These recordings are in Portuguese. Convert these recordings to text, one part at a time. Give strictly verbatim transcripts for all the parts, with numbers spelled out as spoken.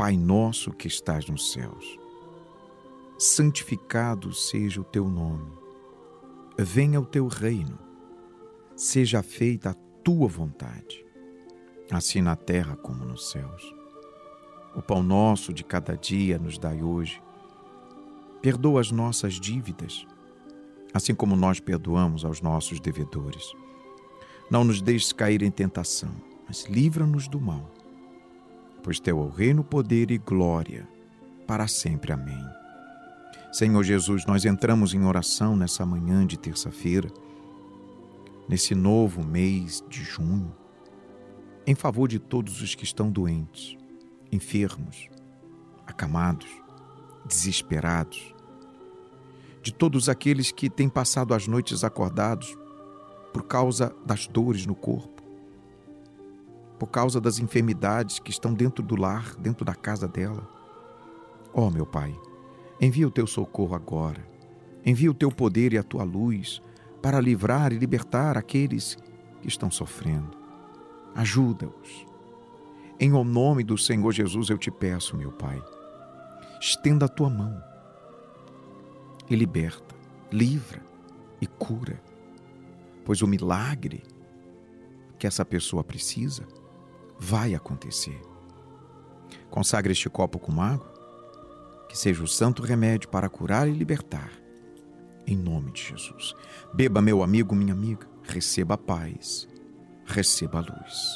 Pai nosso que estás nos céus, santificado seja o teu nome. Venha o teu reino. Seja feita a tua vontade, assim na terra como nos céus. O pão nosso de cada dia nos dai hoje. Perdoa as nossas dívidas, assim como nós perdoamos aos nossos devedores. Não nos deixes cair em tentação, mas livra-nos do mal. Pois teu é o reino, poder e glória, para sempre. Amém. Senhor Jesus, nós entramos em oração nessa manhã de terça-feira, nesse novo mês de junho, em favor de todos os que estão doentes, enfermos, acamados, desesperados, de todos aqueles que têm passado as noites acordados por causa das dores no corpo, por causa das enfermidades que estão dentro do lar, dentro da casa dela. Ó, meu Pai, envia o teu socorro agora, envia o teu poder e a tua luz para livrar e libertar aqueles que estão sofrendo. Ajuda-os. Em o nome do Senhor Jesus eu te peço, meu Pai, estenda a tua mão e liberta, livra e cura, pois o milagre que essa pessoa precisa vai acontecer. Consagre este copo com água, que seja o santo remédio para curar e libertar, em nome de Jesus. Beba, meu amigo, minha amiga, receba a paz, receba a luz.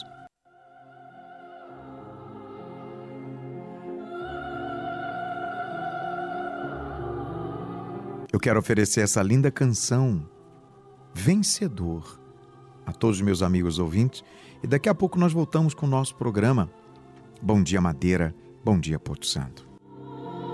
Eu quero oferecer essa linda canção, Vencedor, a todos os meus amigos ouvintes, e daqui a pouco nós voltamos com o nosso programa. Bom dia, Madeira, bom dia, Porto Santo.